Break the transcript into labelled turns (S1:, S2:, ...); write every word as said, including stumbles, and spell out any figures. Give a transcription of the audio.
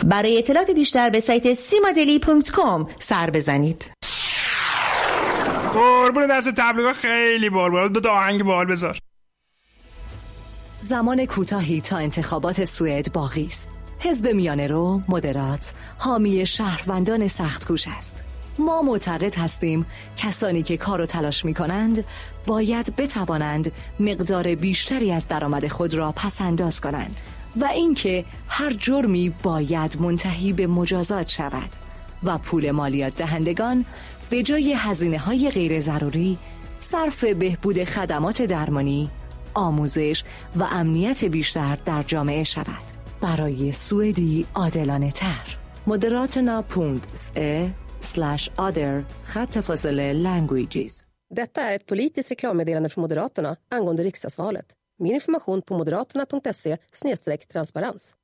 S1: برای اطلاعات بیشتر به سایت سیمادلی دات کام سر بزنید.
S2: قربون دست تبلیغات خیلی بال دو تا آهنگ بال بذار.
S3: زمان کوتاهی تا انتخابات سوئد باقی است. حزب میانه رو مدرات حامی شهروندان سخت‌کوش است. ما معتقد هستیم کسانی که کار و تلاش می کنند باید بتوانند مقدار بیشتری از درآمد خود را پس انداز کنند و اینکه هر جرمی باید منتهی به مجازات شود و پول مالیات دهندگان به جای هزینه‌های غیر ضروری صرف بهبود خدمات درمانی، آموزش و امنیت بیشتر در جامعه شود. برای سوئدی عادلانه تر. Moderaterna punkt se slash other خط فاصله languages.
S4: Detta är ett politiskt reklammeddelande från Moderaterna angående riksdagsvalet. Mer information på moderaterna punkt se slash transparens.